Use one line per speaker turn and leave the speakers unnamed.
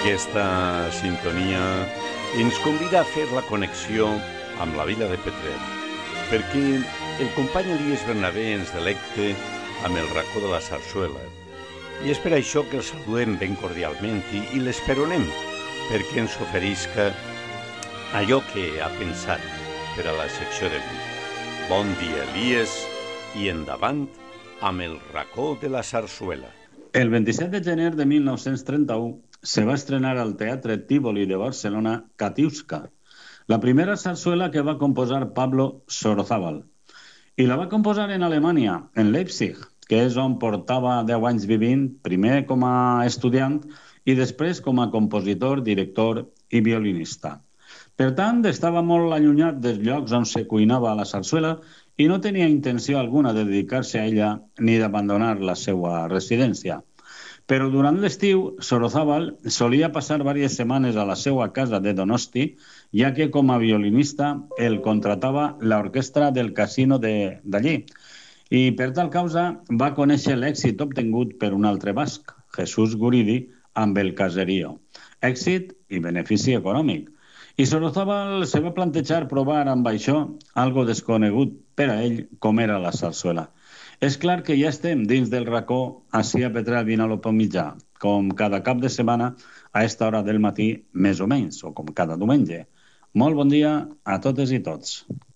Aquesta sintonia ens convida a fer la connexió amb la vila de Petrer, perquè el company Elies Bernabé ens delecte amb el racó de la Sarsuela. I és per això que el saludem ben cordialment i l'esperonem perquè ens oferisca allò que ha pensat per a la secció d'avui. Bon dia, Elies, i endavant amb el racó de la Sarsuela.
El 27 de gener de 1931 se va estrenar al Teatre Tívoli de Barcelona Katiuska, la primera sarsuela que va composar Pablo Sorozábal. I la va composar en Alemanya, en Leipzig, que és on portava 10 anys vivint, primer com a estudiant i després com a compositor, director i violinista. Per tant, estava molt allunyat dels llocs on se cuinava la sarsuela i no tenia intenció alguna de dedicar-se a ella ni d'abandonar la seva residència. Però durant l'estiu, Sorozábal solia passar diverses setmanes a la seva casa de Donosti, ja que com a violinista el contratava l'orquestra del casino d'allí. I per tal causa va conèixer l'èxit obtingut per un altre basc, Jesús Guridi, amb el Caserío. Èxit i benefici econòmic. I Sorozábal se va plantejar provar amb això algo desconegut per a ell com era la sarsuela. És clar que ja estem dins del racó ací a Petrer al Vinalopó Mitjà, com cada cap de setmana a esta hora del matí, més o menys, o com cada diumenge. Molt bon dia a totes i tots.